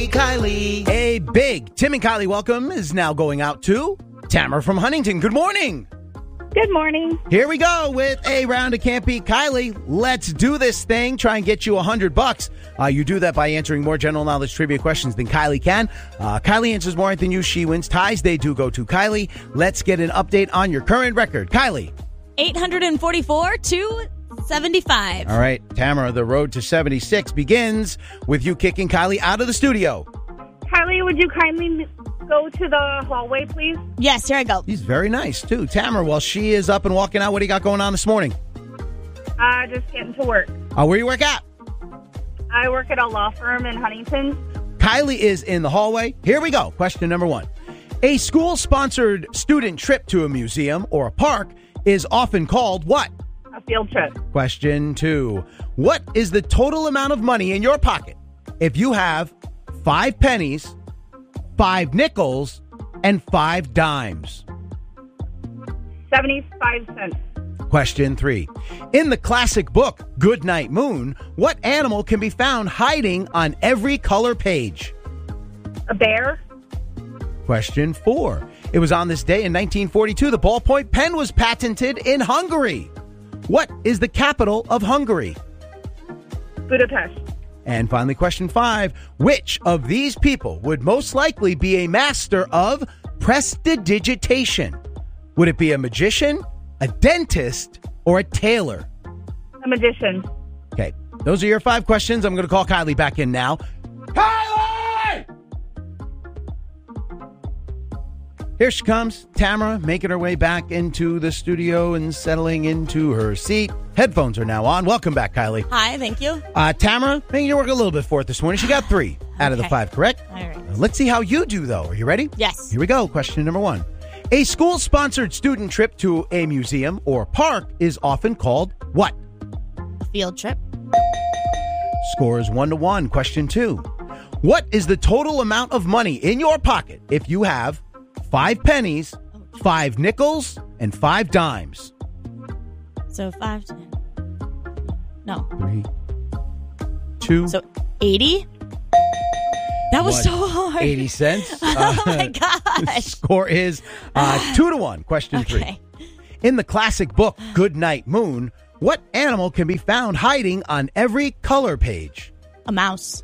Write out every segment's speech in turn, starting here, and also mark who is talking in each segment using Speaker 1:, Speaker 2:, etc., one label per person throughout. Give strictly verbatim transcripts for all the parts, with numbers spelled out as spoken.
Speaker 1: Kylie. A big Tim and Kylie welcome is now going out to Tamara from Huntington. Good morning.
Speaker 2: Good morning.
Speaker 1: Here we go with a round of Can't Beat Kylie. Let's do this thing. Try and get you a hundred bucks. Uh, you do that by answering more general knowledge trivia questions than Kylie can. Uh, Kylie answers more than you. She wins. Ties, they do go to Kylie. Let's get an update on your current record. Kylie.
Speaker 3: eight hundred forty-four to seventy-five.
Speaker 1: All right, Tamara, the road to seventy-six begins with you kicking Kylie out of the studio.
Speaker 2: Kylie, would you kindly go to the hallway, please?
Speaker 3: Yes, here I go.
Speaker 1: He's very nice, too. Tamara, while she is up and walking out, what do you got going on this morning?
Speaker 2: Uh, just getting to work.
Speaker 1: Uh, where do you work at?
Speaker 2: I work at a law firm in Huntington.
Speaker 1: Kylie is in the hallway. Here we go. Question number one. A school-sponsored student trip to a museum or a park is often called what?
Speaker 2: A field trip.
Speaker 1: Question two. What is the total amount of money in your pocket if you have five pennies, five nickels, and five dimes?
Speaker 2: seventy-five cents.
Speaker 1: Question three. In the classic book, Goodnight Moon, what animal can be found hiding on every color page?
Speaker 2: A bear.
Speaker 1: Question four. It was on this day in nineteen forty-two the ballpoint pen was patented in Hungary. What is the capital of Hungary?
Speaker 2: Budapest.
Speaker 1: And finally, question five. Which of these people would most likely be a master of prestidigitation? Would it be a magician, a dentist, or a tailor?
Speaker 2: A magician.
Speaker 1: Okay, those are your five questions. I'm going to call Kylie back in now. Kylie! Here she comes, Tamara, making her way back into the studio and settling into her seat. Headphones are now on. Welcome back, Kylie.
Speaker 3: Hi, thank you.
Speaker 1: Uh, Tamara, making you work a little bit for it this morning. She got three out of the
Speaker 3: Okay.
Speaker 1: five, correct?
Speaker 3: All right.
Speaker 1: Uh, Let's see how you do, though. Are you ready?
Speaker 3: Yes.
Speaker 1: Here we go. Question number one. A school-sponsored student trip to a museum or park is often called what?
Speaker 3: A field trip.
Speaker 1: Score is one to one. Question two. What is the total amount of money in your pocket if you have five pennies, five nickels, and five dimes?
Speaker 3: So five, ten. No.
Speaker 1: Three, two,
Speaker 3: So eighty? That was
Speaker 1: one.
Speaker 3: so hard.
Speaker 1: eighty cents.
Speaker 3: Oh my
Speaker 1: Uh,
Speaker 3: gosh.
Speaker 1: Score is uh, two to one. Question three.
Speaker 3: Okay.
Speaker 1: In the classic book, Goodnight Moon, what animal can be found hiding on every color page?
Speaker 3: A mouse.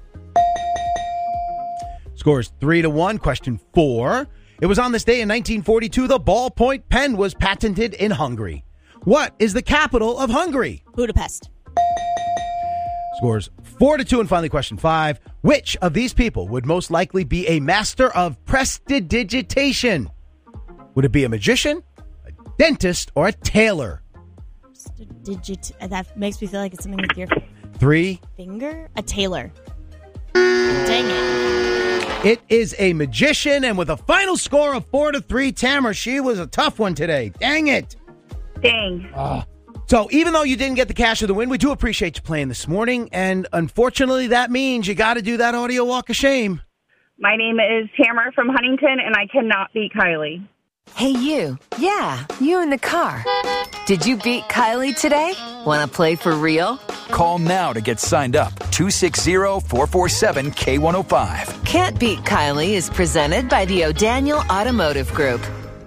Speaker 1: Score is three to one. Question four. It was on this day in nineteen forty-two the ballpoint pen was patented in Hungary. What is the capital of Hungary?
Speaker 3: Budapest.
Speaker 1: Scores four to two. And finally, question five. Which of these people would most likely be a master of prestidigitation? Would it be a magician, a dentist, or a tailor?
Speaker 3: Digit. That makes me feel like it's something with your
Speaker 1: Three.
Speaker 3: finger. A tailor. Dang it.
Speaker 1: It is a magician, and with a final score of four to three, Tamara, she was a tough one today. Dang it.
Speaker 2: Dang.
Speaker 1: Uh, so even though you didn't get the cash of the win, we do appreciate you playing this morning, and unfortunately that means you got to do that audio walk of shame.
Speaker 2: My name is Tamara from Huntington, and I cannot beat Kylie.
Speaker 4: Hey, you. Yeah, you in the car. Did you beat Kylie today? Want to play for real?
Speaker 5: Call now to get signed up. two six zero, four four seven, K one oh five.
Speaker 4: Can't Beat Kylie is presented by the O'Daniel Automotive Group.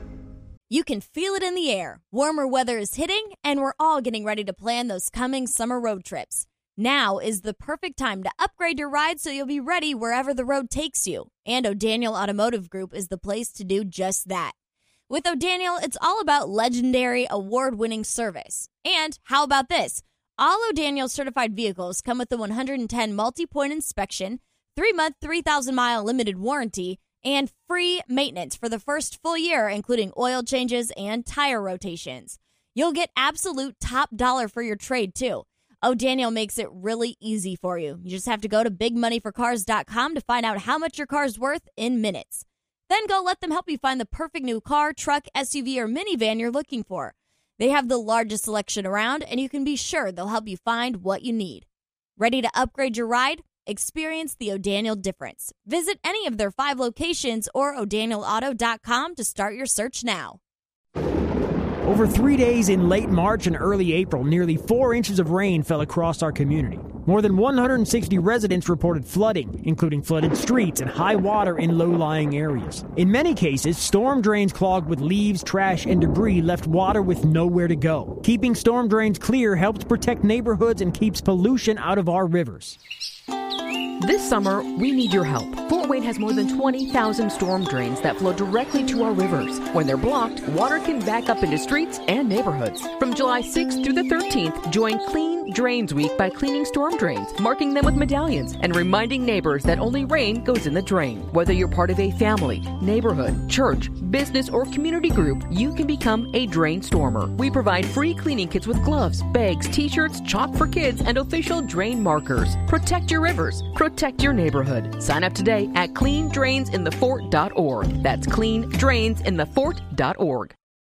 Speaker 3: You can feel it in the air. Warmer weather is hitting, and we're all getting ready to plan those coming summer road trips. Now is the perfect time to upgrade your ride so you'll be ready wherever the road takes you. And O'Daniel Automotive Group is the place to do just that. With O'Daniel, it's all about legendary, award-winning service. And how about this? All O'Daniel certified vehicles come with a one hundred ten multi-point inspection, three-month, three thousand mile limited warranty, and free maintenance for the first full year, including oil changes and tire rotations. You'll get absolute top dollar for your trade, too. O'Daniel makes it really easy for you. You just have to go to big money for cars dot com to find out how much your car's worth in minutes. Then go let them help you find the perfect new car, truck, S U V, or minivan you're looking for. They have the largest selection around, and you can be sure they'll help you find what you need. Ready to upgrade your ride? Experience the O'Daniel difference. Visit any of their five locations or O'Daniel Auto dot com to start your search now.
Speaker 6: Over three days in late March and early April, nearly four inches of rain fell across our community. More than one hundred sixty residents reported flooding, including flooded streets and high water in low-lying areas. In many cases, storm drains clogged with leaves, trash, and debris left water with nowhere to go. Keeping storm drains clear helps protect neighborhoods and keeps pollution out of our rivers.
Speaker 7: This summer, we need your help. Fort Wayne has more than twenty thousand storm drains that flow directly to our rivers. When they're blocked, water can back up into streets and neighborhoods. From July sixth through the thirteenth, join Clean Drains Week by cleaning storm drains, marking them with medallions, and reminding neighbors that only rain goes in the drain. Whether you're part of a family, neighborhood, church, business, or community group, you can become a drain stormer. We provide free cleaning kits with gloves, bags, t-shirts, chalk for kids, and official drain markers. Protect your rivers. Protect your neighborhood. Sign up today at clean drains in the fort dot org. That's clean drains in the fort dot org.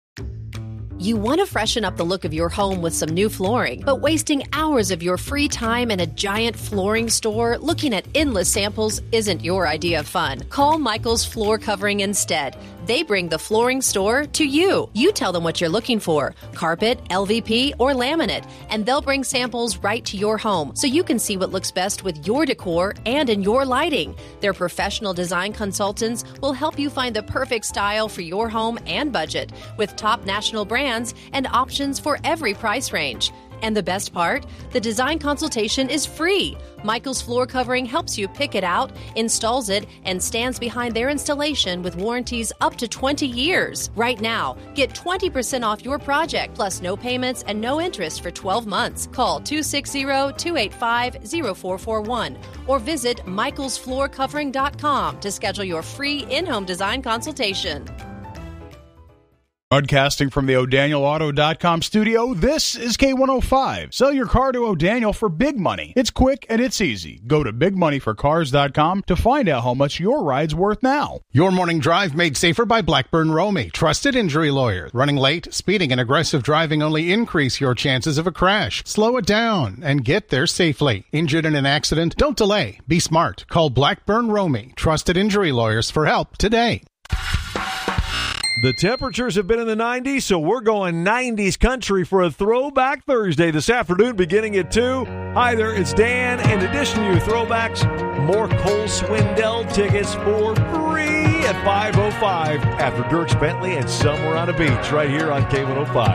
Speaker 8: You want to freshen up the look of your home with some new flooring, but wasting hours of your free time in a giant flooring store looking at endless samples isn't your idea of fun. Call Michael's Floor Covering instead. They bring the flooring store to you. You tell them what you're looking for, carpet, L V P, or laminate, and they'll bring samples right to your home so you can see what looks best with your decor and in your lighting. Their professional design consultants will help you find the perfect style for your home and budget with top national brands and options for every price range. And the best part? The design consultation is free. Michael's Floor Covering helps you pick it out, installs it, and stands behind their installation with warranties up to twenty years. Right now, get twenty percent off your project, plus no payments and no interest for twelve months. Call two six zero, two eight five, zero four four one or visit michaels floor covering dot com to schedule your free in-home design consultation.
Speaker 9: Broadcasting from the O'Daniel Auto dot com studio, this is K one oh five. Sell your car to O'Daniel for big money. It's quick and it's easy. Go to big money for cars dot com to find out how much your ride's worth now.
Speaker 10: Your morning drive made safer by Blackburn Romy, trusted injury lawyer. Running late, speeding, and aggressive driving only increase your chances of a crash. Slow it down and get there safely. Injured in an accident? Don't delay. Be smart. Call Blackburn Romy, trusted injury lawyers, for help today.
Speaker 11: The temperatures have been in the nineties, so we're going nineties country for a Throwback Thursday this afternoon beginning at two. Hi there, it's Dan. In addition to your throwbacks, more Cole Swindell tickets for free at five oh five after Dierks Bentley and Somewhere on a Beach right here on K one oh five.